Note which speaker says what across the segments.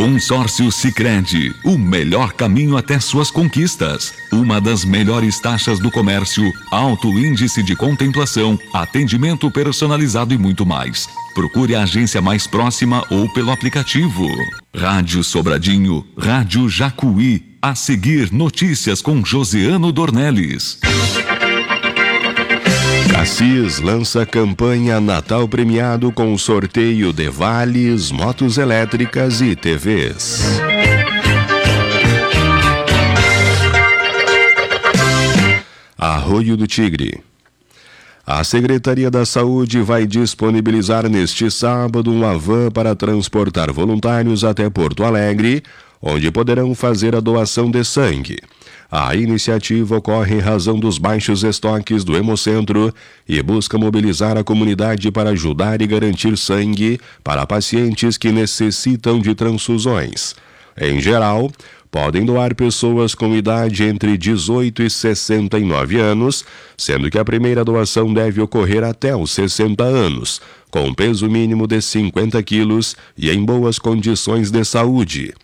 Speaker 1: Consórcio Sicredi, o melhor caminho até suas conquistas. Uma das melhores taxas do comércio, alto índice de contemplação, atendimento personalizado e muito mais. Procure a agência mais próxima ou pelo aplicativo. Rádio Sobradinho, Rádio Jacuí. A seguir, notícias com Josiano Dornelles.
Speaker 2: Cassis lança campanha Natal Premiado com sorteio de vales, motos elétricas e TVs. Arroio do Tigre. A Secretaria da Saúde vai disponibilizar neste sábado uma van para transportar voluntários até Porto Alegre, onde poderão fazer a doação de sangue. A iniciativa ocorre em razão dos baixos estoques do Hemocentro e busca mobilizar a comunidade para ajudar e garantir sangue para pacientes que necessitam de transfusões. Em geral, podem doar pessoas com idade entre 18 e 69 anos, sendo que a primeira doação deve ocorrer até os 60 anos, com peso mínimo de 50 quilos e em boas condições de saúde.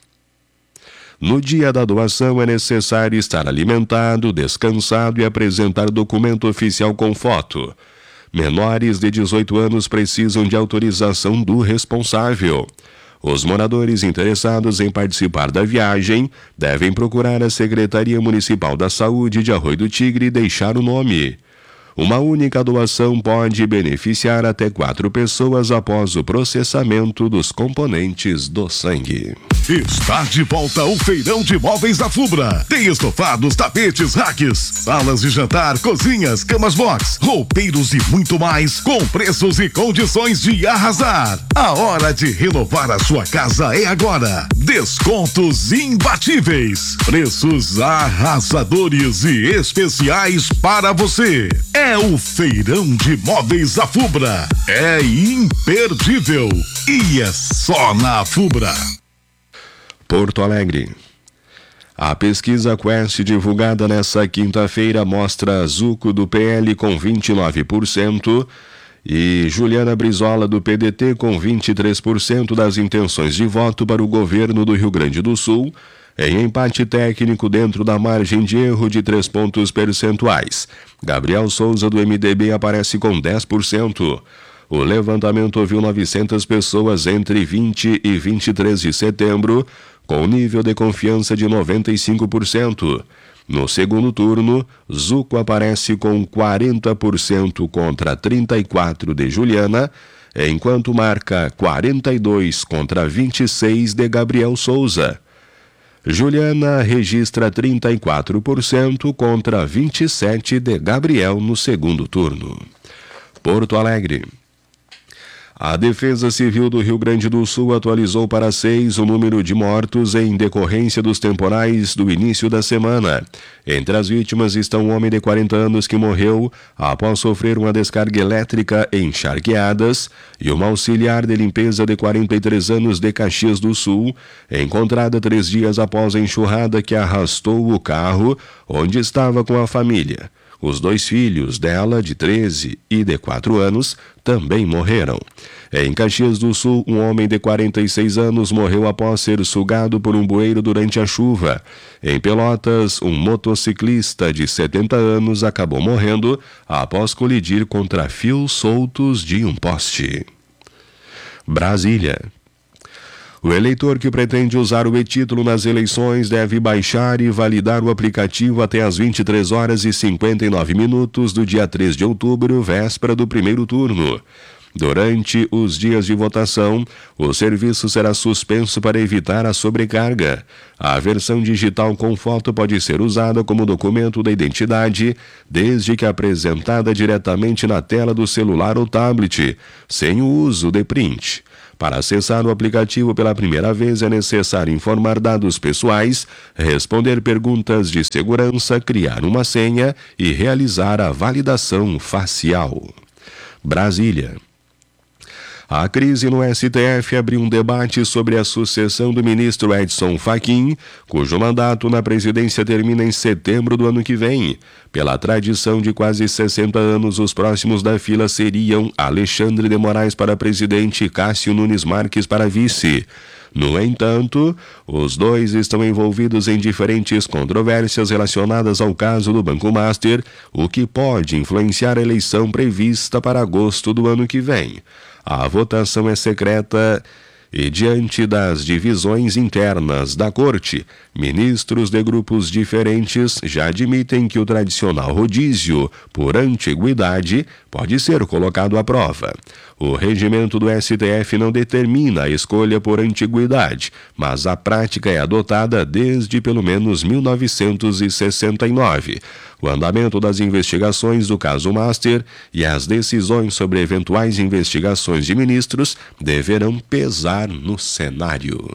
Speaker 2: No dia da doação é necessário estar alimentado, descansado e apresentar documento oficial com foto. Menores de 18 anos precisam de autorização do responsável. Os moradores interessados em participar da viagem devem procurar a Secretaria Municipal da Saúde de Arroio do Tigre e deixar o nome. Uma única doação pode beneficiar até 4 pessoas após o processamento dos componentes do sangue.
Speaker 3: Está de volta o Feirão de Móveis da Fubra. Tem estofados, tapetes, racks, salas de jantar, cozinhas, camas box, roupeiros e muito mais, com preços e condições de arrasar. A hora de renovar a sua casa é agora. Descontos imbatíveis, preços arrasadores e especiais para você. É o Feirão de Móveis da Fubra. É imperdível e é só na Fubra.
Speaker 2: Porto Alegre. A pesquisa Quest divulgada nesta quinta-feira mostra Zuco do PL com 29% e Juliana Brizola do PDT com 23% das intenções de voto para o governo do Rio Grande do Sul, em empate técnico dentro da margem de erro de 3 pontos percentuais. Gabriel Souza do MDB aparece com 10%. O levantamento ouviu 900 pessoas entre 20 e 23 de setembro, com nível de confiança de 95%. No segundo turno, Zuco aparece com 40% contra 34% de Juliana, enquanto marca 42% contra 26% de Gabriel Souza. Juliana registra 34% contra 27% de Gabriel no segundo turno. Porto Alegre. A Defesa Civil do Rio Grande do Sul atualizou para 6 o número de mortos em decorrência dos temporais do início da semana. Entre as vítimas estão um homem de 40 anos que morreu após sofrer uma descarga elétrica em Charqueadas e uma auxiliar de limpeza de 43 anos de Caxias do Sul, encontrada 3 dias após a enxurrada que arrastou o carro onde estava com a família. Os 2 filhos dela, de 13 e de 4 anos, também morreram. Em Caxias do Sul, um homem de 46 anos morreu após ser sugado por um bueiro durante a chuva. Em Pelotas, um motociclista de 70 anos acabou morrendo após colidir contra fios soltos de um poste. Brasília. O eleitor que pretende usar o e-título nas eleições deve baixar e validar o aplicativo até às 23 horas e 59 minutos do dia 3 de outubro, véspera do primeiro turno. Durante os dias de votação, o serviço será suspenso para evitar a sobrecarga. A versão digital com foto pode ser usada como documento da identidade, desde que apresentada diretamente na tela do celular ou tablet, sem o uso de print. Para acessar o aplicativo pela primeira vez é necessário informar dados pessoais, responder perguntas de segurança, criar uma senha e realizar a validação facial. Brasília. A crise no STF abriu um debate sobre a sucessão do ministro Edson Fachin, cujo mandato na presidência termina em setembro do ano que vem. Pela tradição de quase 60 anos, os próximos da fila seriam Alexandre de Moraes para presidente e Cássio Nunes Marques para vice. No entanto, os dois estão envolvidos em diferentes controvérsias relacionadas ao caso do Banco Master, o que pode influenciar a eleição prevista para agosto do ano que vem. A votação é secreta e, diante das divisões internas da Corte, ministros de grupos diferentes já admitem que o tradicional rodízio por antiguidade pode ser colocado à prova. O regimento do STF não determina a escolha por antiguidade, mas a prática é adotada desde pelo menos 1969. O andamento das investigações do caso Master e as decisões sobre eventuais investigações de ministros deverão pesar no cenário.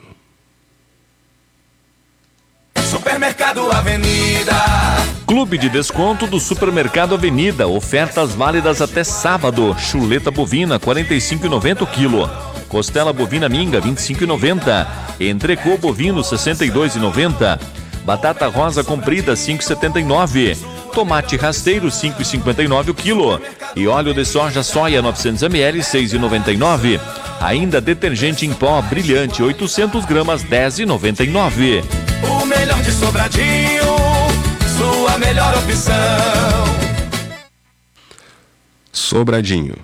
Speaker 4: Supermercado Avenida.
Speaker 5: Clube de desconto do Supermercado Avenida. Ofertas válidas até sábado. Chuleta bovina, R$ 45,90 o quilo. Costela bovina minga, R$ 25,90. Entrecô bovino, R$ 62,90. Batata rosa comprida, R$ 5,79. Tomate rasteiro, R$ 5,59 o quilo. E óleo de soja soia 900 ml, R$ 6,99. Ainda detergente em pó brilhante, 800 gramas, R$ 10,99.
Speaker 4: O melhor de Sobradinho, sua melhor opção.
Speaker 2: Sobradinho.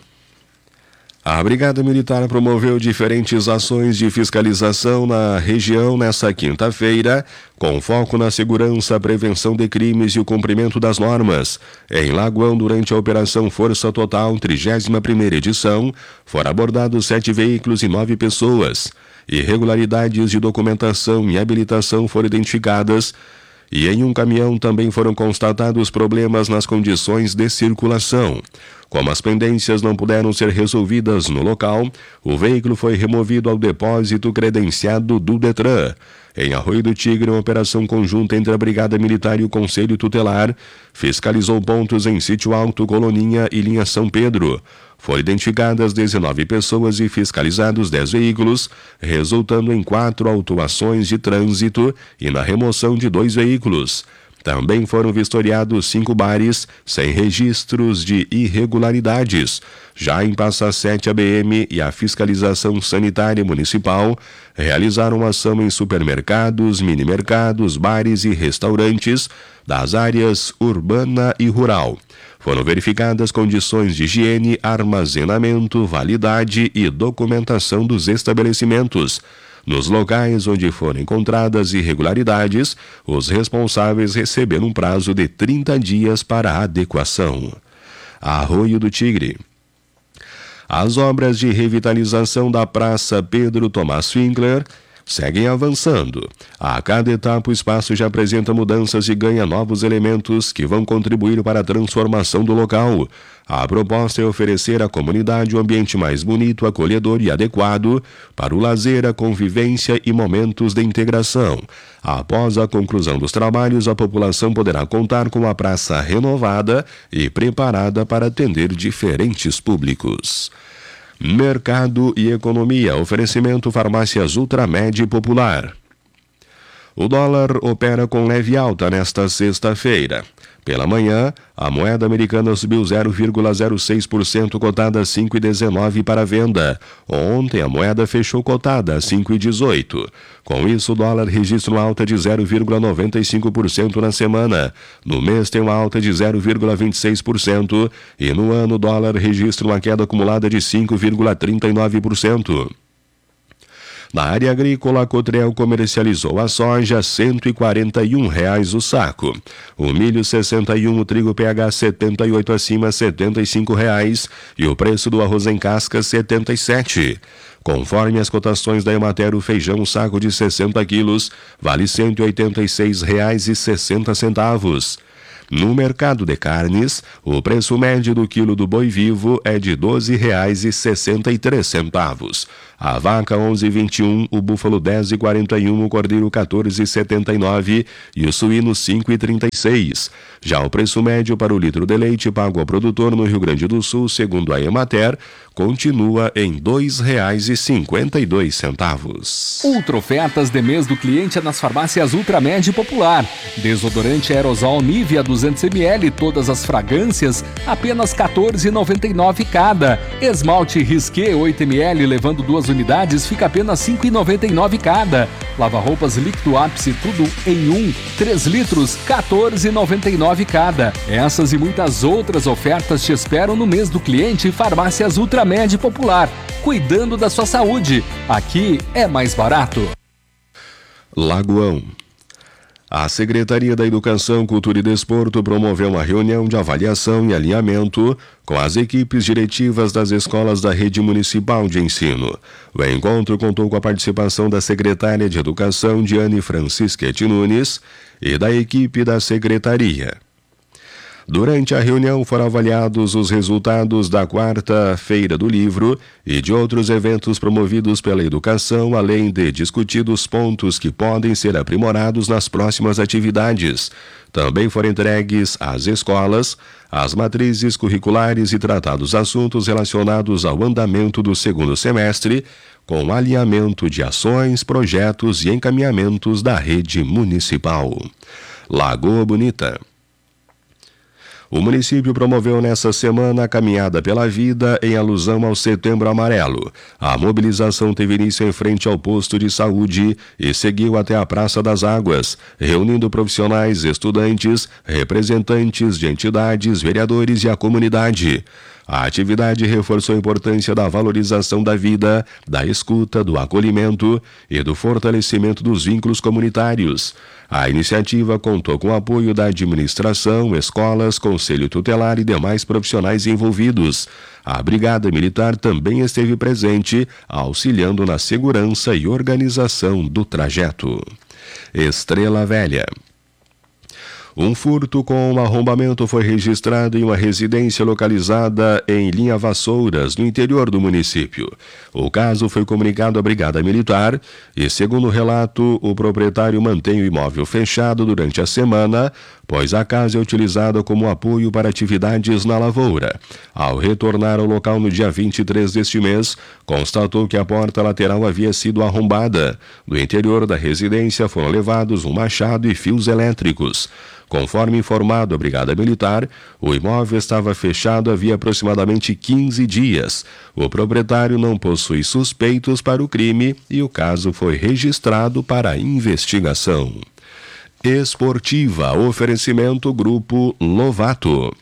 Speaker 2: A Brigada Militar promoveu diferentes ações de fiscalização na região nesta quinta-feira, com foco na segurança, prevenção de crimes e o cumprimento das normas. Em Lagoão, durante a Operação Força Total, 31ª edição, foram abordados 7 veículos e 9 pessoas. Irregularidades de documentação e habilitação foram identificadas e em um caminhão também foram constatados problemas nas condições de circulação. Como as pendências não puderam ser resolvidas no local, o veículo foi removido ao depósito credenciado do Detran. Em Arroio do Tigre, uma operação conjunta entre a Brigada Militar e o Conselho Tutelar fiscalizou pontos em Sítio Alto, Coloninha e Linha São Pedro. Foram identificadas 19 pessoas e fiscalizados 10 veículos, resultando em 4 autuações de trânsito e na remoção de 2 veículos. Também foram vistoriados 5 bares sem registros de irregularidades. Já em Passa Sete, a BM e a Fiscalização Sanitária Municipal realizaram ação em supermercados, minimercados, bares e restaurantes das áreas urbana e rural. Foram verificadas condições de higiene, armazenamento, validade e documentação dos estabelecimentos. Nos locais onde foram encontradas irregularidades, os responsáveis receberam um prazo de 30 dias para a adequação. Arroio do Tigre. As obras de revitalização da Praça Pedro Tomás Finkler seguem avançando. A cada etapa, o espaço já apresenta mudanças e ganha novos elementos que vão contribuir para a transformação do local. A proposta é oferecer à comunidade um ambiente mais bonito, acolhedor e adequado para o lazer, a convivência e momentos de integração. Após a conclusão dos trabalhos, a população poderá contar com a praça renovada e preparada para atender diferentes públicos. Mercado e economia. Oferecimento Farmácias Ultramed Popular. O dólar opera com leve alta nesta sexta-feira. Pela manhã, a moeda americana subiu 0,06%, cotada a 5,19 para venda. Ontem, a moeda fechou cotada a 5,18. Com isso, o dólar registra uma alta de 0,95% na semana. No mês, tem uma alta de 0,26% e no ano, o dólar registra uma queda acumulada de 5,39%. Na área agrícola, a Cotrel comercializou a soja R$ 141,00 o saco. O milho 61, o trigo PH 78 acima R$ 75,00 e o preço do arroz em casca R$ 77. Conforme as cotações da Emater, o feijão, um saco de 60 quilos, vale R$ 186,60. No mercado de carnes, o preço médio do quilo do boi vivo é de R$ 12,63. A vaca 11,21, o búfalo 10,41, o cordeiro 14,79 e o suíno 5,36. Já o preço médio para o litro de leite pago ao produtor no Rio Grande do Sul, segundo a Emater, continua em R$ 2,52.
Speaker 6: Ultra ofertas de mês do cliente é nas farmácias Ultramed Popular. Desodorante aerosol Nivea 200ml, todas as fragrâncias, apenas R$ 14,99 cada. Esmalte Risqué 8ml, levando 2 unidades, fica apenas R$ 5,99 cada. Lava-roupas líquido ápice, tudo em 1, 3 litros, R$ 14,99 cada. Essas e muitas outras ofertas te esperam no mês do cliente Farmácias Ultramed Popular. Cuidando da sua saúde. Aqui é mais barato.
Speaker 2: Lagoão. A Secretaria da Educação, Cultura e Desporto promoveu uma reunião de avaliação e alinhamento com as equipes diretivas das escolas da rede municipal de ensino. O encontro contou com a participação da secretária de Educação, Diane Francisquete Nunes, e da equipe da secretaria. Durante a reunião foram avaliados os resultados da quarta-feira do livro e de outros eventos promovidos pela educação, além de discutidos pontos que podem ser aprimorados nas próximas atividades. Também foram entregues às escolas as matrizes curriculares e tratados assuntos relacionados ao andamento do segundo semestre, com alinhamento de ações, projetos e encaminhamentos da rede municipal. Lagoa Bonita. O município promoveu nesta semana a Caminhada pela Vida em alusão ao Setembro Amarelo. A mobilização teve início em frente ao posto de saúde e seguiu até a Praça das Águas, reunindo profissionais, estudantes, representantes de entidades, vereadores e a comunidade. A atividade reforçou a importância da valorização da vida, da escuta, do acolhimento e do fortalecimento dos vínculos comunitários. A iniciativa contou com o apoio da administração, escolas, conselho tutelar e demais profissionais envolvidos. A Brigada Militar também esteve presente, auxiliando na segurança e organização do trajeto. Estrela Velha. Um furto com um arrombamento foi registrado em uma residência localizada em Linha Vassouras, no interior do município. O caso foi comunicado à Brigada Militar e, segundo o relato, o proprietário mantém o imóvel fechado durante a semana, pois a casa é utilizada como apoio para atividades na lavoura. Ao retornar ao local no dia 23 deste mês, constatou que a porta lateral havia sido arrombada. Do interior da residência foram levados um machado e fios elétricos. Conforme informado a Brigada Militar, o imóvel estava fechado havia aproximadamente 15 dias. O proprietário não possui suspeitos para o crime e o caso foi registrado para investigação. Esportiva, oferecimento Grupo Lovato.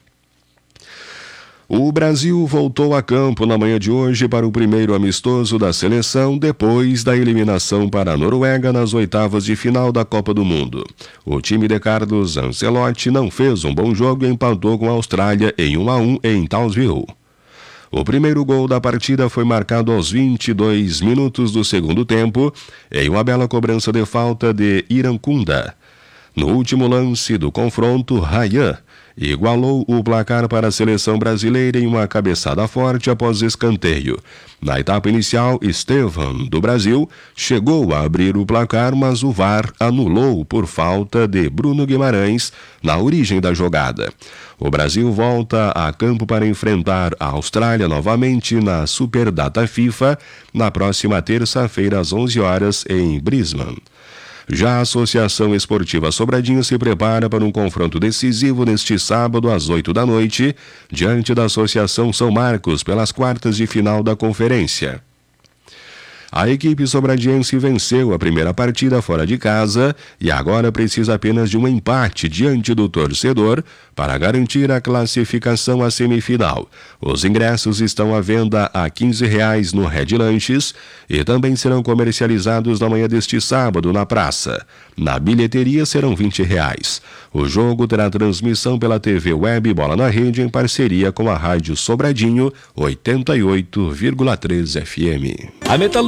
Speaker 2: O Brasil voltou a campo na manhã de hoje para o primeiro amistoso da seleção depois da eliminação para a Noruega nas oitavas de final da Copa do Mundo. O time de Carlos Ancelotti não fez um bom jogo e empatou com a Austrália em 1-1 em Townsville. O primeiro gol da partida foi marcado aos 22 minutos do segundo tempo, em uma bela cobrança de falta de Irankunda. No último lance do confronto, Ryan igualou o placar para a seleção brasileira em uma cabeçada forte após escanteio. Na etapa inicial, Estevan, do Brasil, chegou a abrir o placar, mas o VAR anulou por falta de Bruno Guimarães na origem da jogada. O Brasil volta a campo para enfrentar a Austrália novamente na Superdata FIFA na próxima terça-feira às 11 horas em Brisbane. Já a Associação Esportiva Sobradinho se prepara para um confronto decisivo neste sábado às 8 da noite, diante da Associação São Marcos pelas quartas de final da conferência. A equipe sobradiense venceu a primeira partida fora de casa e agora precisa apenas de um empate diante do torcedor para garantir a classificação à semifinal. Os ingressos estão à venda a R$ 15 no Red Lanches e também serão comercializados na manhã deste sábado na praça. Na bilheteria serão R$ 20. O jogo terá transmissão pela TV Web Bola na Rede em parceria com a Rádio Sobradinho 88,3 FM.
Speaker 5: A Metalúrgica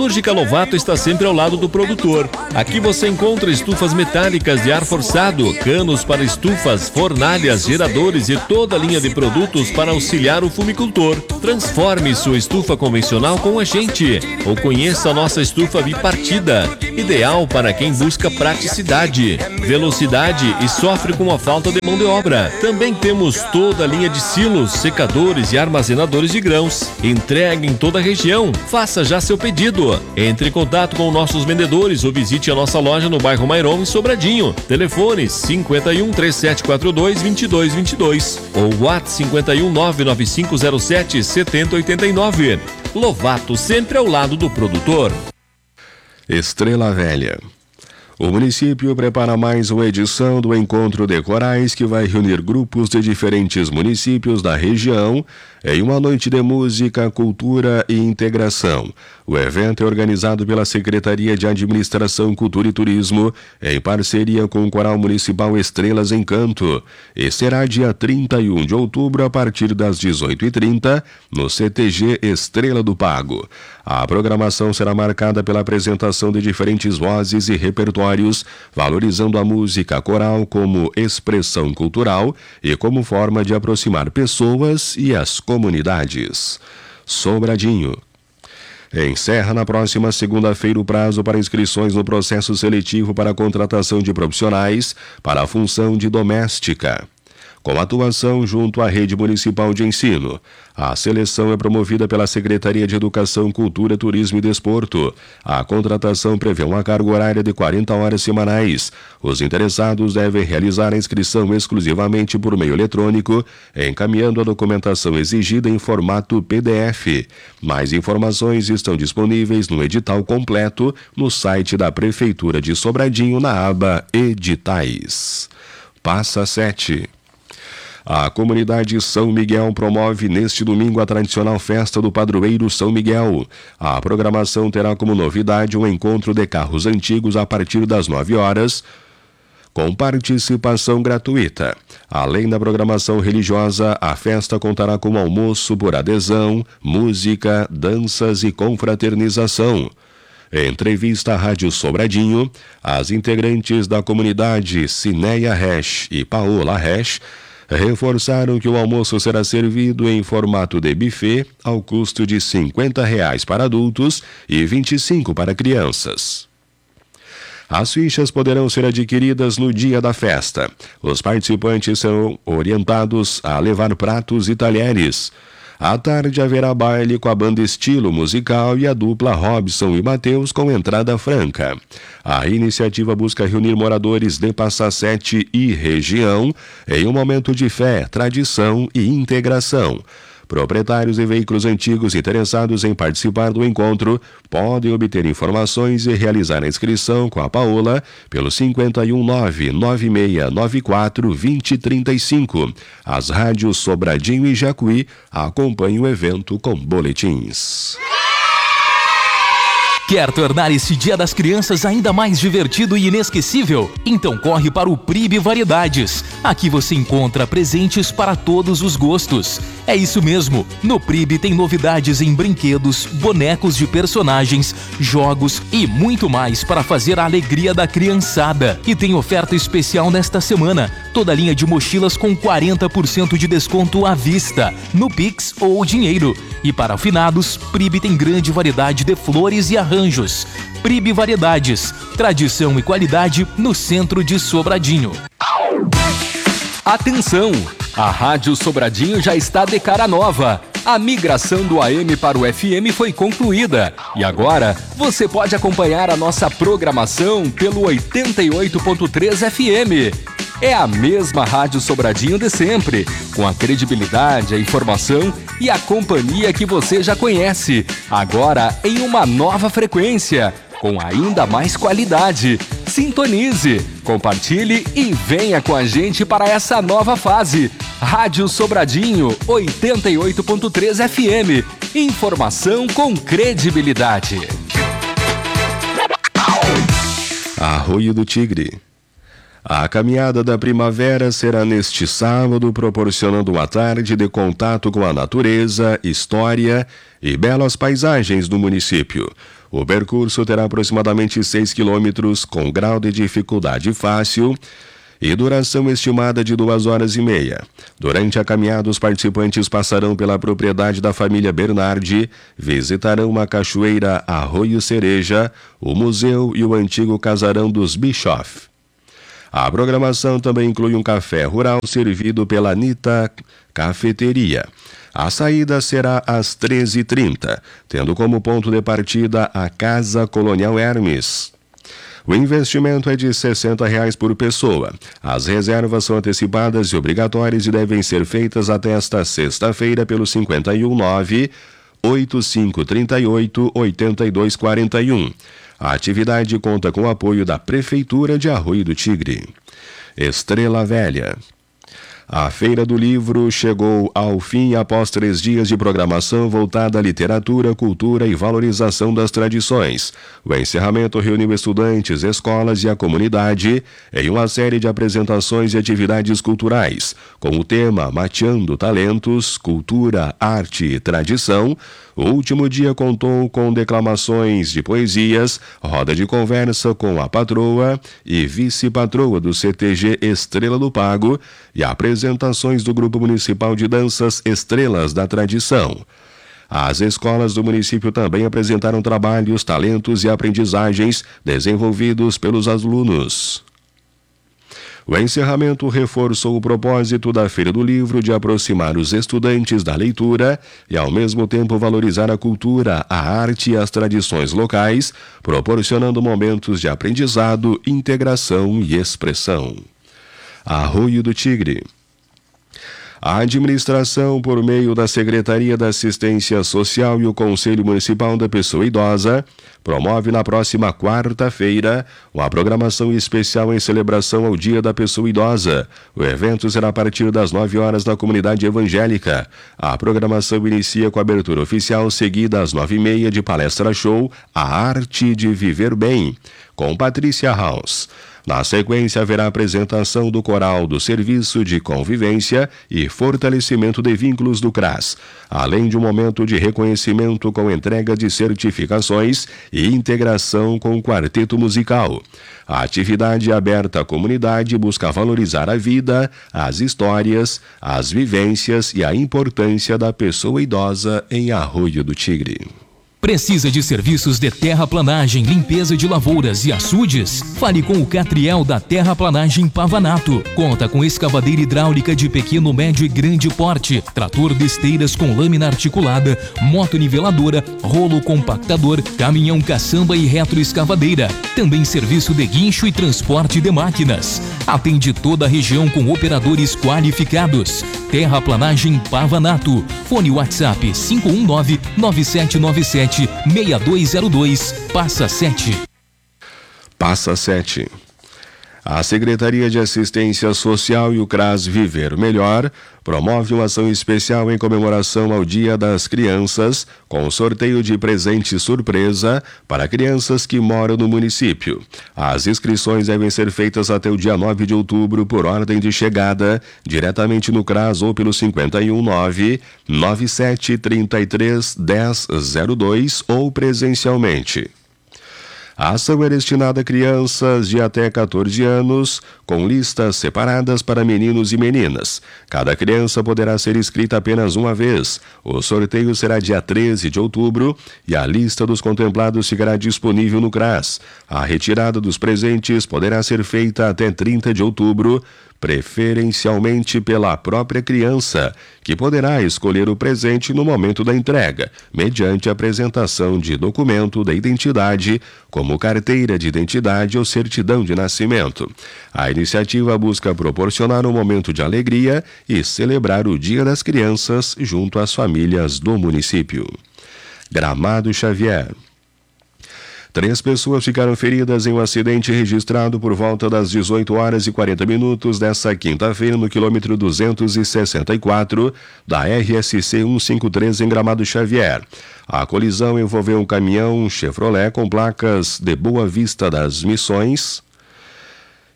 Speaker 7: Siderúrgica Lovato está sempre ao lado do produtor. Aqui você encontra estufas metálicas de ar forçado, canos para estufas, fornalhas, geradores e toda a linha de produtos para auxiliar o fumicultor. Transforme sua estufa convencional com a gente ou conheça a nossa estufa bipartida, ideal para quem busca praticidade, velocidade e sofre com a falta de mão de obra. Também temos toda a linha de silos, secadores e armazenadores de grãos. Entrega em toda a região. Faça já seu pedido. Entre em contato com nossos vendedores ou visite a nossa loja no bairro Mairon, em Sobradinho. Telefone 51 3742 2222 ou WhatsApp 51 99507 7089. Lovato, sempre ao lado do produtor.
Speaker 2: Estrela Velha. O município prepara mais uma edição do Encontro de Corais, que vai reunir grupos de diferentes municípios da região em uma noite de música, cultura e integração. O evento é organizado pela Secretaria de Administração, Cultura e Turismo, em parceria com o Coral Municipal Estrelas em Canto, e será dia 31 de outubro, a partir das 18h30, no CTG Estrela do Pago. A programação será marcada pela apresentação de diferentes vozes e repertórios, valorizando a música coral como expressão cultural e como forma de aproximar pessoas e as comunidades. Sobradinho. Encerra na próxima segunda-feira o prazo para inscrições no processo seletivo para a contratação de profissionais para a função de doméstica, com atuação junto à Rede Municipal de Ensino. A seleção é promovida pela Secretaria de Educação, Cultura, Turismo e Desporto. A contratação prevê uma carga horária de 40 horas semanais. Os interessados devem realizar a inscrição exclusivamente por meio eletrônico, encaminhando a documentação exigida em formato PDF. Mais informações estão disponíveis no edital completo no site da Prefeitura de Sobradinho, na aba Editais. Passa 7. A comunidade São Miguel promove neste domingo a tradicional festa do padroeiro São Miguel. A programação terá como novidade um encontro de carros antigos a partir das 9 horas, com participação gratuita. Além da programação religiosa, a festa contará com almoço por adesão, música, danças e confraternização. Em entrevista à Rádio Sobradinho, as integrantes da comunidade Cineia Resch e Paola Resch reforçaram que o almoço será servido em formato de buffet ao custo de R$ 50 para adultos e R$ 25 para crianças. As fichas poderão ser adquiridas no dia da festa. Os participantes serão orientados a levar pratos e talheres. À tarde haverá baile com a banda Estilo Musical e a dupla Robson e Matheus com entrada franca. A iniciativa busca reunir moradores de Passa Sete e região em um momento de fé, tradição e integração. Proprietários de veículos antigos interessados em participar do encontro podem obter informações e realizar a inscrição com a Paola pelo 51996942035. As rádios Sobradinho e Jacuí acompanham o evento com boletins.
Speaker 8: Quer tornar esse Dia das Crianças ainda mais divertido e inesquecível? Então corre para o Pribe Variedades. Aqui você encontra presentes para todos os gostos. É isso mesmo, no Pribe tem novidades em brinquedos, bonecos de personagens, jogos e muito mais para fazer a alegria da criançada. E tem oferta especial nesta semana, toda a linha de mochilas com 40% de desconto à vista, no Pix ou dinheiro. E para finados, Pribe tem grande variedade de flores e arranjos. Pribe Variedades, tradição e qualidade no centro de Sobradinho.
Speaker 6: Atenção! A Rádio Sobradinho já está de cara nova. A migração do AM para o FM foi concluída e agora você pode acompanhar a nossa programação pelo 88.3 FM. É a mesma Rádio Sobradinho de sempre, com a credibilidade, a informação e a companhia que você já conhece, agora em uma nova frequência, com ainda mais qualidade. Sintonize, compartilhe e venha com a gente para essa nova fase. Rádio Sobradinho 88.3 FM. Informação com credibilidade.
Speaker 2: Arroio do Tigre. A caminhada da primavera será neste sábado, proporcionando uma tarde de contato com a natureza, história e belas paisagens do município. O percurso terá aproximadamente 6 quilômetros, com grau de dificuldade fácil e duração estimada de 2h30. Durante a caminhada, os participantes passarão pela propriedade da família Bernardi, visitarão uma cachoeira Arroio Cereja, o museu e o antigo casarão dos Bischoff. A programação também inclui um café rural servido pela Anitta Cafeteria. A saída será às 13h30, tendo como ponto de partida a Casa Colonial Hermes. O investimento é de R$ 60 por pessoa. As reservas são antecipadas e obrigatórias e devem ser feitas até esta sexta-feira pelo 519-8538-8241. A atividade conta com o apoio da Prefeitura de Arroio do Tigre. Estrela Velha. A Feira do Livro chegou ao fim após 3 dias de programação voltada à literatura, cultura e valorização das tradições. O encerramento reuniu estudantes, escolas e a comunidade em uma série de apresentações e atividades culturais, com o tema Mateando Talentos, Cultura, Arte e Tradição. O último dia contou com declamações de poesias, roda de conversa com a patroa e vice-patroa do CTG Estrela do Pago e apresentações do Grupo Municipal de Danças Estrelas da Tradição. As escolas do município também apresentaram trabalhos, talentos e aprendizagens desenvolvidos pelos alunos. O encerramento reforçou o propósito da Feira do Livro de aproximar os estudantes da leitura e, ao mesmo tempo, valorizar a cultura, a arte e as tradições locais, proporcionando momentos de aprendizado, integração e expressão. Arroio do Tigre. A administração, por meio da Secretaria da Assistência Social e o Conselho Municipal da Pessoa Idosa, promove na próxima quarta-feira uma programação especial em celebração ao Dia da Pessoa Idosa. O evento será a partir das 9 horas na comunidade evangélica. A programação inicia com a abertura oficial, seguida às 9h30 de palestra show A Arte de Viver Bem, com Patrícia House. Na sequência, haverá apresentação do coral do Serviço de Convivência e Fortalecimento de Vínculos do CRAS, além de um momento de reconhecimento com entrega de certificações e integração com o quarteto musical. A atividade aberta à comunidade busca valorizar a vida, as histórias, as vivências e a importância da pessoa idosa em Arroio do Tigre.
Speaker 8: Precisa de serviços de terraplanagem, limpeza de lavouras e açudes? Fale com o Catriel da Terraplanagem Pavanato. Conta com escavadeira hidráulica de pequeno, médio e grande porte, trator de esteiras com lâmina articulada, motoniveladora, rolo compactador, caminhão caçamba e retroescavadeira. Também serviço de guincho e transporte de máquinas. Atende toda a região com operadores qualificados. Terraplanagem Pavanato. Fone WhatsApp 519-9797-6202. Passa 7.
Speaker 2: Passa 7. A Secretaria de Assistência Social e o CRAS Viver Melhor promove uma ação especial em comemoração ao Dia das Crianças, com sorteio de presente surpresa para crianças que moram no município. As inscrições devem ser feitas até o dia 9 de outubro por ordem de chegada, diretamente no CRAS ou pelo 519-9733-1002 ou presencialmente. A ação é destinada a crianças de até 14 anos, com listas separadas para meninos e meninas. Cada criança poderá ser inscrita apenas uma vez. O sorteio será dia 13 de outubro e a lista dos contemplados ficará disponível no CRAS. A retirada dos presentes poderá ser feita até 30 de outubro, preferencialmente pela própria criança, que poderá escolher o presente no momento da entrega, mediante a apresentação de documento de identidade, como carteira de identidade ou certidão de nascimento. A iniciativa busca proporcionar um momento de alegria e celebrar o Dia das Crianças junto às famílias do município. Gramado Xavier. 3 pessoas ficaram feridas em um acidente registrado por volta das 18h40 desta quinta-feira no quilômetro 264 da RSC 153 em Gramado Xavier. A colisão envolveu um caminhão Chevrolet com placas de Boa Vista das Missões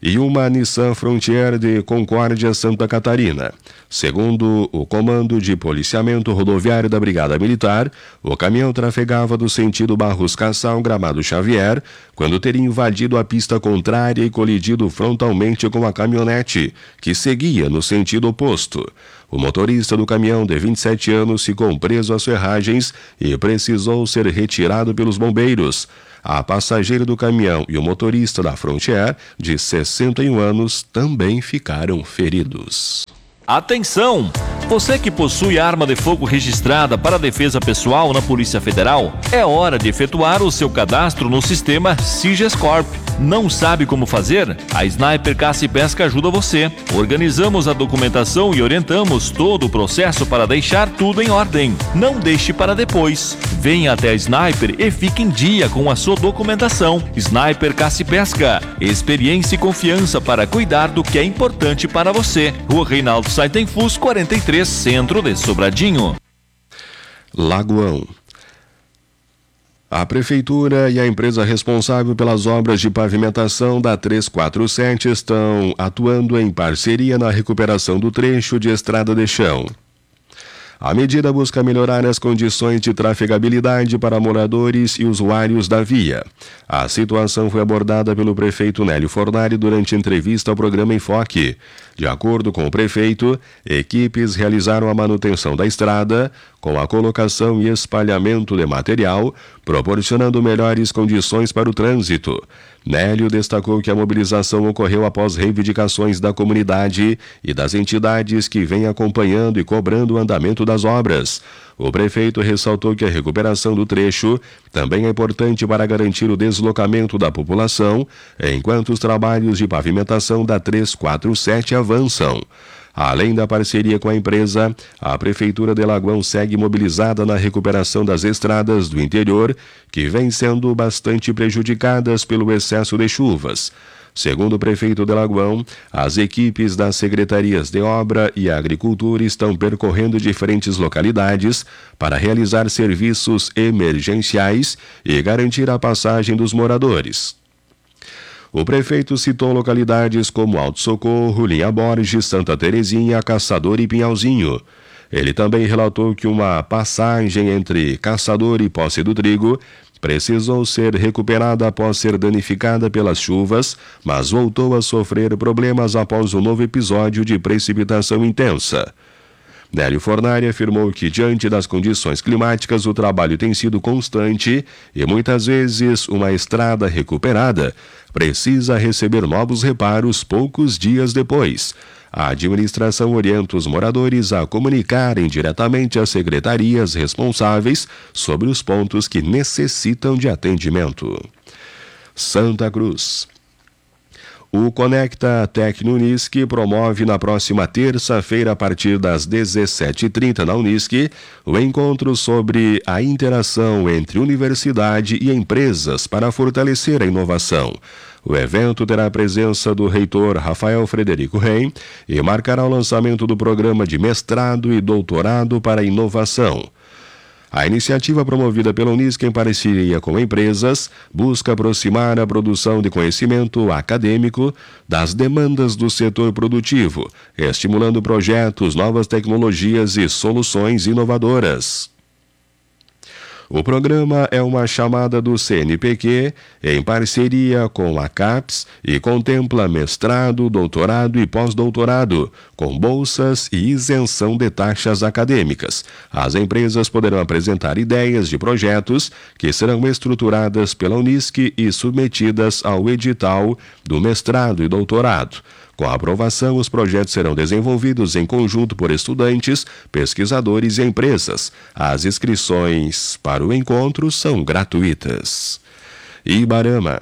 Speaker 2: e uma Nissan Frontier de Concórdia, Santa Catarina. Segundo o Comando de Policiamento Rodoviário da Brigada Militar, o caminhão trafegava do sentido Barros-Cassal, Gramado Xavier, quando teria invadido a pista contrária e colidido frontalmente com a caminhonete, que seguia no sentido oposto. O motorista do caminhão, de 27 anos, ficou preso às ferragens e precisou ser retirado pelos bombeiros. A passageira do caminhão e o motorista da Frontier, de 61 anos, também ficaram feridos.
Speaker 5: Atenção! Você que possui arma de fogo registrada para defesa pessoal na Polícia Federal, é hora de efetuar o seu cadastro no sistema Sigescorp. Não sabe como fazer? A Sniper Caça e Pesca ajuda você. Organizamos a documentação e orientamos todo o processo para deixar tudo em ordem. Não deixe para depois. Venha até a Sniper e fique em dia com a sua documentação. Sniper Caça e Pesca. Experiência e confiança para cuidar do que é importante para você. Rua Reinaldo Saitenfus, 43, Centro de Sobradinho.
Speaker 2: Lagoão. A Prefeitura e a empresa responsável pelas obras de pavimentação da 347 estão atuando em parceria na recuperação do trecho de estrada de chão. A medida busca melhorar as condições de trafegabilidade para moradores e usuários da via. A situação foi abordada pelo prefeito Nélio Fornari durante entrevista ao programa Enfoque. De acordo com o prefeito, equipes realizaram a manutenção da estrada, com a colocação e espalhamento de material, proporcionando melhores condições para o trânsito. Nélio destacou que a mobilização ocorreu após reivindicações da comunidade e das entidades que vêm acompanhando e cobrando o andamento das obras. O prefeito ressaltou que a recuperação do trecho também é importante para garantir o deslocamento da população, enquanto os trabalhos de pavimentação da 347 avançam. Além da parceria com a empresa, a Prefeitura de Lagoão segue mobilizada na recuperação das estradas do interior, que vêm sendo bastante prejudicadas pelo excesso de chuvas. Segundo o prefeito de Lagoão, as equipes das secretarias de Obra e Agricultura estão percorrendo diferentes localidades para realizar serviços emergenciais e garantir a passagem dos moradores. O prefeito citou localidades como Alto Socorro, Linha Borges, Santa Terezinha, Caçador e Pinhalzinho. Ele também relatou que uma passagem entre Caçador e Posse do Trigo precisou ser recuperada após ser danificada pelas chuvas, mas voltou a sofrer problemas após um novo episódio de precipitação intensa. Nélio Fornari afirmou que, diante das condições climáticas, o trabalho tem sido constante e, muitas vezes, uma estrada recuperada precisa receber novos reparos poucos dias depois. A administração orienta os moradores a comunicarem diretamente às secretarias responsáveis sobre os pontos que necessitam de atendimento. Santa Cruz. O Conecta Tecno-Unisc promove na próxima terça-feira, a partir das 17h30 na Unisc, o encontro sobre a interação entre universidade e empresas para fortalecer a inovação. O evento terá a presença do reitor Rafael Frederico Reim e marcará o lançamento do programa de mestrado e doutorado para a inovação. A iniciativa, promovida pela Unisc em parceria com empresas, busca aproximar a produção de conhecimento acadêmico das demandas do setor produtivo, estimulando projetos, novas tecnologias e soluções inovadoras. O programa é uma chamada do CNPq em parceria com a CAPES e contempla mestrado, doutorado e pós-doutorado, com bolsas e isenção de taxas acadêmicas. As empresas poderão apresentar ideias de projetos que serão estruturadas pela Unisc e submetidas ao edital do mestrado e doutorado. Com a aprovação, os projetos serão desenvolvidos em conjunto por estudantes, pesquisadores e empresas. As inscrições para o encontro são gratuitas. Ibarama.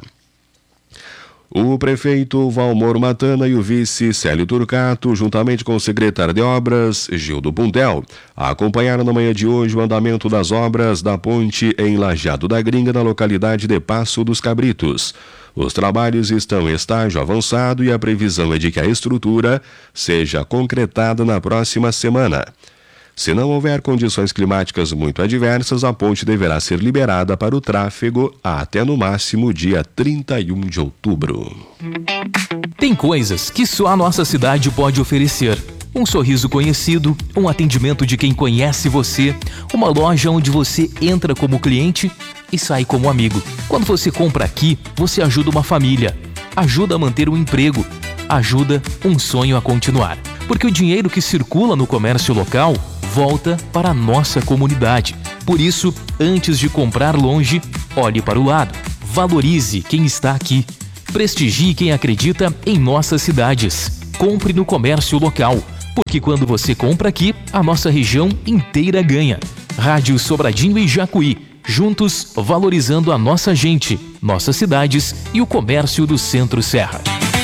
Speaker 2: O prefeito Valmor Matana e o vice Célio Turcato, juntamente com o secretário de Obras, Gildo Puntel, acompanharam na manhã de hoje o andamento das obras da ponte em Lajeado da Gringa, na localidade de Passo dos Cabritos. Os trabalhos estão em estágio avançado e a previsão é de que a estrutura seja concretada na próxima semana. Se não houver condições climáticas muito adversas, a ponte deverá ser liberada para o tráfego até no máximo dia 31 de outubro.
Speaker 8: Tem coisas que só a nossa cidade pode oferecer. Um sorriso conhecido, um atendimento de quem conhece você, uma loja onde você entra como cliente e sai como amigo. Quando você compra aqui, você ajuda uma família, ajuda a manter um emprego, ajuda um sonho a continuar. Porque o dinheiro que circula no comércio local volta para a nossa comunidade. Por isso, antes de comprar longe, olhe para o lado. Valorize quem está aqui. Prestigie quem acredita em nossas cidades. Compre no comércio local. Porque quando você compra aqui, a nossa região inteira ganha. Rádio Sobradinho e Jacuí, juntos valorizando a nossa gente, nossas cidades e o comércio do Centro-Serra.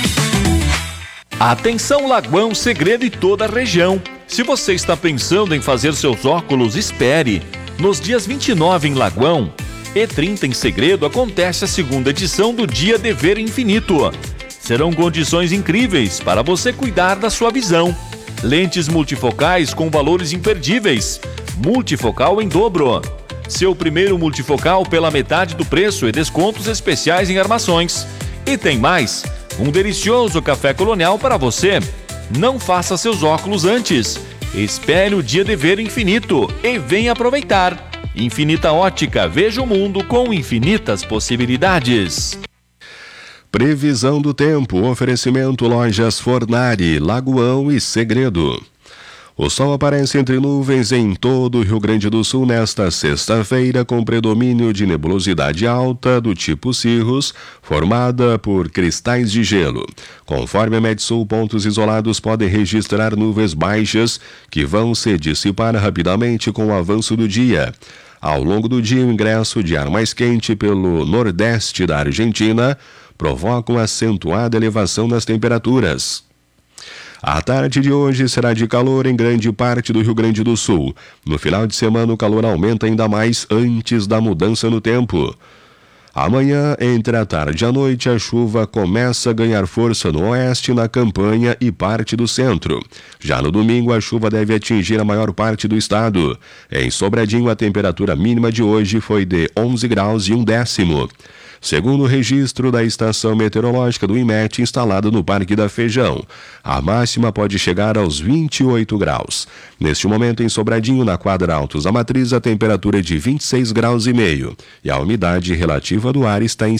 Speaker 5: Atenção Lagoão, Segredo e toda a região. Se você está pensando em fazer seus óculos, espere. Nos dias 29 em Lagoão e 30 em Segredo acontece a segunda edição do Dia de Ver Infinito. Serão condições incríveis para você cuidar da sua visão. Lentes multifocais com valores imperdíveis. Multifocal em dobro. Seu primeiro multifocal pela metade do preço e descontos especiais em armações. E tem mais, um delicioso café colonial para você. Não faça seus óculos antes. Espere o Dia de Ver Infinito e venha aproveitar. Infinita Ótica, veja o mundo com infinitas possibilidades.
Speaker 2: Previsão do tempo, oferecimento Lojas Fornari, Lagoão e Segredo. O sol aparece entre nuvens em todo o Rio Grande do Sul nesta sexta-feira, com predomínio de nebulosidade alta do tipo cirrus, formada por cristais de gelo. Conforme a Metsul, pontos isolados podem registrar nuvens baixas que vão se dissipar rapidamente com o avanço do dia. Ao longo do dia, o ingresso de ar mais quente pelo nordeste da Argentina provoca uma acentuada elevação nas temperaturas. A tarde de hoje será de calor em grande parte do Rio Grande do Sul. No final de semana, o calor aumenta ainda mais antes da mudança no tempo. Amanhã, entre a tarde e a noite, a chuva começa a ganhar força no oeste, na Campanha e parte do centro. Já no domingo, a chuva deve atingir a maior parte do estado. Em Sobradinho, a temperatura mínima de hoje foi de 11 graus e 1/10. Segundo o registro da estação meteorológica do IMET instalado no Parque da Feijão, a máxima pode chegar aos 28 graus. Neste momento, em Sobradinho, na quadra Altos da Matriz, a temperatura é de 26 graus e meio e a umidade relativa do ar está em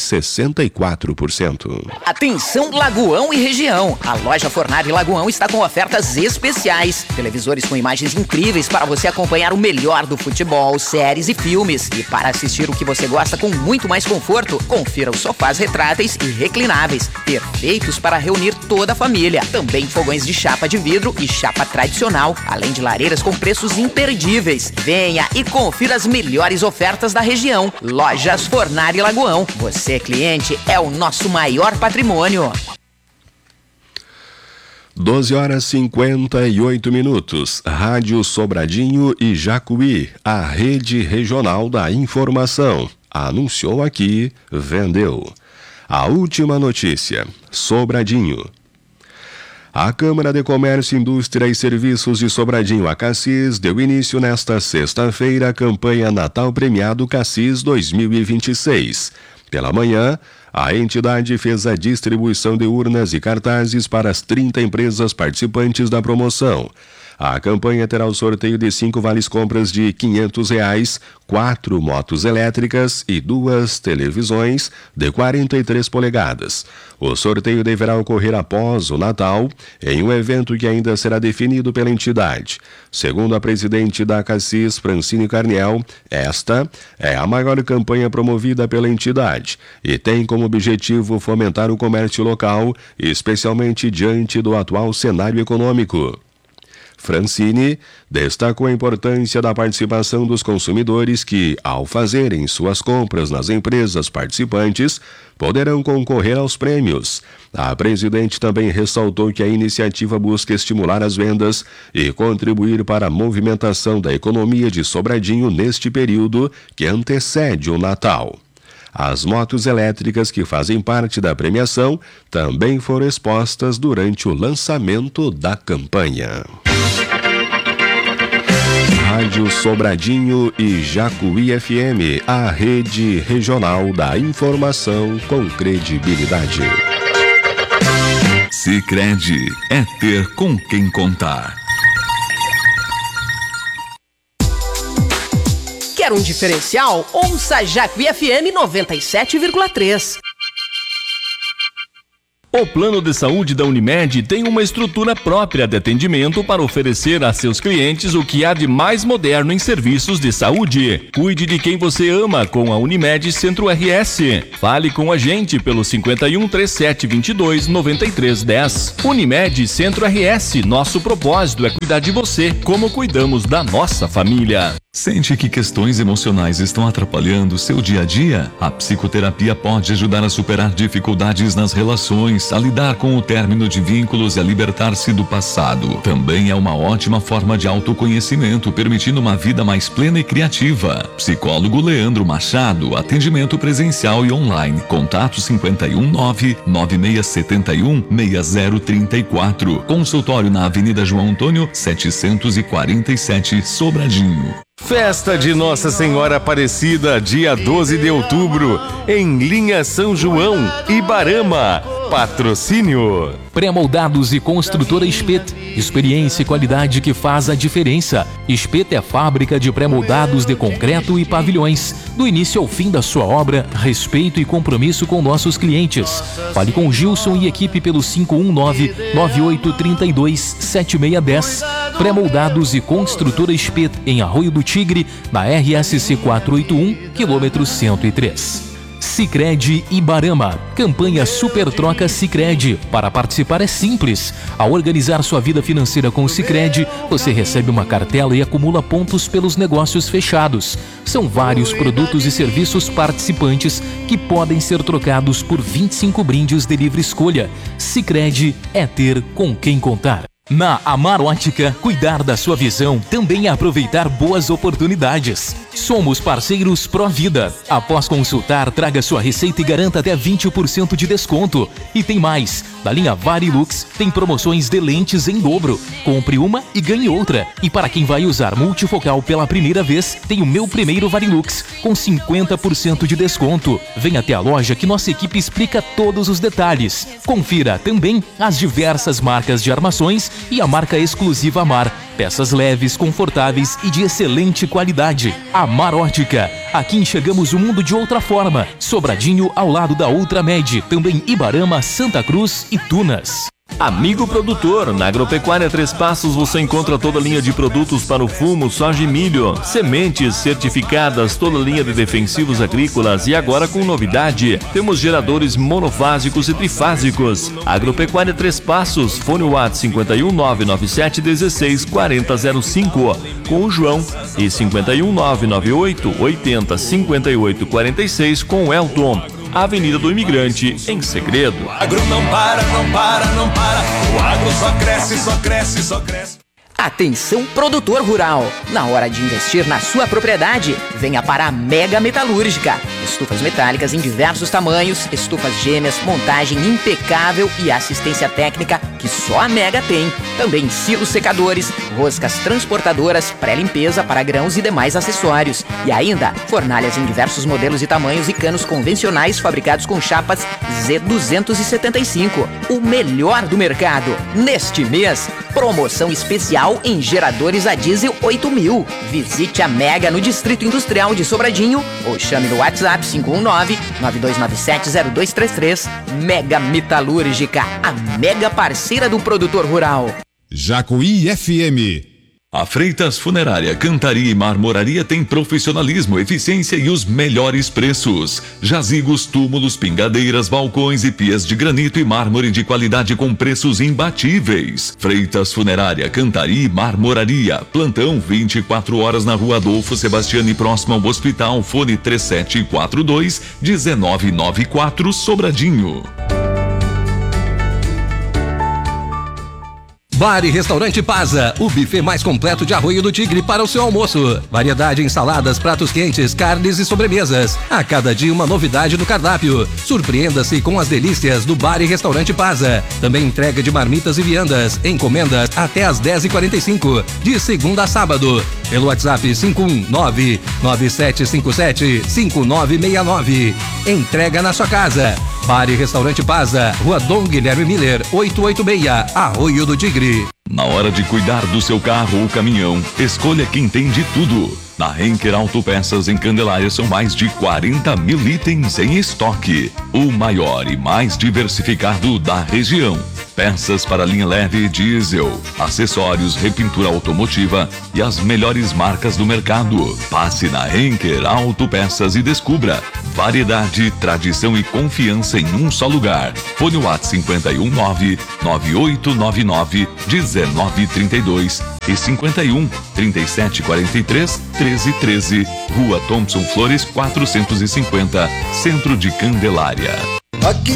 Speaker 2: 64%.
Speaker 9: Atenção Lagoão e região, a loja Fornari Lagoão está com ofertas especiais. Televisores com imagens incríveis para você acompanhar o melhor do futebol, séries e filmes. E para assistir o que você gosta com muito mais conforto, confira os sofás retráteis e reclináveis, perfeitos para reunir toda a família. Também fogões de chapa de vidro e chapa tradicional, além de lareiras com preços imperdíveis. Venha e confira as melhores ofertas da região. Lojas Fornari Lagoão. Você, cliente, é o nosso maior patrimônio.
Speaker 2: 12h58. Rádio Sobradinho e Jacuí, a rede regional da informação. Anunciou aqui, vendeu. A última notícia, Sobradinho. A Câmara de Comércio, Indústria e Serviços de Sobradinho, a Cassis, deu início nesta sexta-feira à campanha Natal Premiado Cassis 2026. Pela manhã, a entidade fez a distribuição de urnas e cartazes para as 30 empresas participantes da promoção. A campanha terá o sorteio de 5 vales-compras de R$500, 4 motos elétricas e 2 televisões de 43 polegadas. O sorteio deverá ocorrer após o Natal, em um evento que ainda será definido pela entidade. Segundo a presidente da Cassis, Francine Carniel, esta é a maior campanha promovida pela entidade e tem como objetivo fomentar o comércio local, especialmente diante do atual cenário econômico. Francine destacou a importância da participação dos consumidores que, ao fazerem suas compras nas empresas participantes, poderão concorrer aos prêmios. A presidente também ressaltou que a iniciativa busca estimular as vendas e contribuir para a movimentação da economia de Sobradinho neste período que antecede o Natal. As motos elétricas que fazem parte da premiação também foram expostas durante o lançamento da campanha. Rádio Sobradinho e Jacuí FM, a rede regional da informação com credibilidade.
Speaker 1: Sicredi, é ter com quem contar.
Speaker 10: Quer um diferencial? Ouça Jacuí FM 97,3.
Speaker 7: O plano de saúde da Unimed tem uma estrutura própria de atendimento para oferecer a seus clientes o que há de mais moderno em serviços de saúde. Cuide de quem você ama com a Unimed Centro RS. Fale com a gente pelo 51 37 22 93 10. Unimed Centro RS. Nosso propósito é cuidar de você como cuidamos da nossa família.
Speaker 1: Sente que questões emocionais estão atrapalhando seu dia a dia? A psicoterapia pode ajudar a superar dificuldades nas relações, a lidar com o término de vínculos e a libertar-se do passado. Também é uma ótima forma de autoconhecimento, permitindo uma vida mais plena e criativa. Psicólogo Leandro Machado, atendimento presencial e online. Contato 519-9671-6034. Consultório na Avenida João Antônio, 747, Sobradinho.
Speaker 11: Festa de Nossa Senhora Aparecida, dia 12 de outubro, em Linha São João, Ibarama. Patrocínio.
Speaker 8: Pré-moldados e construtora Espet. Experiência e qualidade que faz a diferença. Espet é fábrica de pré-moldados de concreto e pavilhões. Do início ao fim da sua obra, respeito e compromisso com nossos clientes. Fale com Gilson e equipe pelo 519-9832-7610. Pré-moldados e construtora Espet em Arroio do Tigre, na RSC 481, quilômetro 103. Sicredi Ibarama. Campanha Super Troca Sicredi. Para participar é simples. Ao organizar sua vida financeira com o Sicredi, você recebe uma cartela e acumula pontos pelos negócios fechados. São vários produtos e serviços participantes que podem ser trocados por 25 brindes de livre escolha. Sicredi é ter com quem contar. Na Amar Ótica, cuidar da sua visão também é aproveitar boas oportunidades. Somos parceiros Provida. Após consultar, traga sua receita e garanta até 20% de desconto. E tem mais. Da linha Varilux, tem promoções de lentes em dobro. Compre uma e ganhe outra. E para quem vai usar multifocal pela primeira vez, tem o meu primeiro Varilux, com 50% de desconto. Venha até a loja que nossa equipe explica todos os detalhes. Confira também as diversas marcas de armações e a marca exclusiva Amar. Peças leves, confortáveis e de excelente qualidade. Amar Ótica. Aqui enxergamos o mundo de outra forma. Sobradinho ao lado da Ultramed. Também Ibarama, Santa Cruz e Tunas.
Speaker 7: Amigo produtor, na Agropecuária Três Passos você encontra toda a linha de produtos para o fumo, soja e milho, sementes certificadas, toda a linha de defensivos agrícolas e agora com novidade, temos geradores monofásicos e trifásicos. Agropecuária Três Passos, fone WhatsApp 51 997 16 4005 com o João e 51 998 80 58 46 com o Elton. Avenida do Imigrante, em Segredo.
Speaker 4: O agro não para, não para, não para. O agro só cresce, só cresce, só cresce.
Speaker 9: Atenção, produtor rural! Na hora de investir na sua propriedade, venha para a Mega Metalúrgica. Estufas metálicas em diversos tamanhos, estufas gêmeas, montagem impecável e assistência técnica que só a Mega tem. Também silos secadores, roscas transportadoras, pré-limpeza para grãos e demais acessórios. E ainda, fornalhas em diversos modelos e tamanhos e canos convencionais fabricados com chapas Z275. O melhor do mercado. Neste mês, promoção especial em geradores a diesel 8000. Visite a Mega no Distrito Industrial de Sobradinho ou chame no WhatsApp 519-9297-0233. Mega Metalúrgica, a mega parceira do produtor rural.
Speaker 3: Jacuí FM.
Speaker 1: A Freitas Funerária, Cantaria e Marmoraria tem profissionalismo, eficiência e os melhores preços. Jazigos, túmulos, pingadeiras, balcões e pias de granito e mármore de qualidade com preços imbatíveis. Freitas Funerária, Cantaria e Marmoraria. Plantão 24 horas na Rua Adolfo Sebastiani, próximo ao hospital. Fone 3742-1994, Sobradinho.
Speaker 12: Bar e Restaurante Paza, o buffet mais completo de Arroio do Tigre para o seu almoço. Variedade em saladas, pratos quentes, carnes e sobremesas. A cada dia uma novidade no cardápio. Surpreenda-se com as delícias do Bar e Restaurante Paza. Também entrega de marmitas e viandas. Encomendas até às 10h45, de segunda a sábado. Pelo WhatsApp 519-9757-5969. Entrega na sua casa. Bar e Restaurante Paza, Rua Dom Guilherme Miller, 886, Arroio do Tigre.
Speaker 1: Na hora de cuidar do seu carro ou caminhão, escolha quem tem de tudo. Na Henker Autopeças em Candelária são mais de 40 mil itens em estoque. O maior e mais diversificado da região. Peças para linha leve e diesel, acessórios, repintura automotiva e as melhores marcas do mercado. Passe na Henker Autopeças e descubra variedade, tradição e confiança em um só lugar. Fone WhatsApp 519-9899-1932 e 51-3743-1313, Rua Thompson Flores 450, Centro de Candelária.
Speaker 13: Aqui